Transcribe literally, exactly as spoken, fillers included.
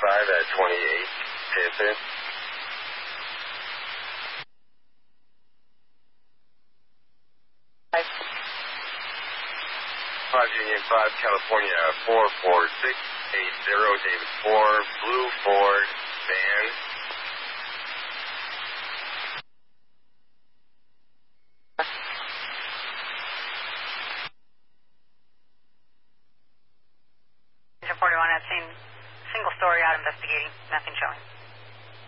five at twenty-eight. Pay five Union five, California four four six eight zero, David four, Blue Ford, van. forty-one, I've seen single story out investigating, nothing showing.